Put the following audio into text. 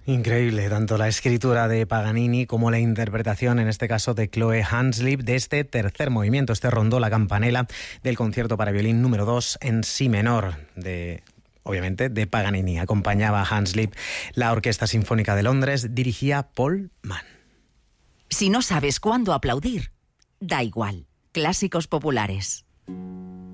Increíble, tanto la escritura de Paganini como la interpretación, en este caso de Chloe Hanslip, de este tercer movimiento, este rondó la campanella del concierto para violín número 2 en si menor, obviamente de Paganini. Acompañaba a Hanslip la Orquesta Sinfónica de Londres, dirigía Paul Mann. Si no sabes cuándo aplaudir, da igual. Clásicos populares.